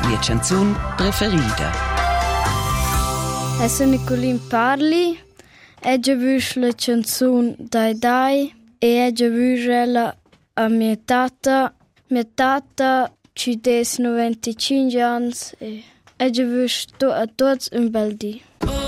tua canzone preferita. Sono Nicolin Parli, e già visto la canzone Dai Dai e già visto a mia tata ci des 95 anni e già visto a tutti un bel dì.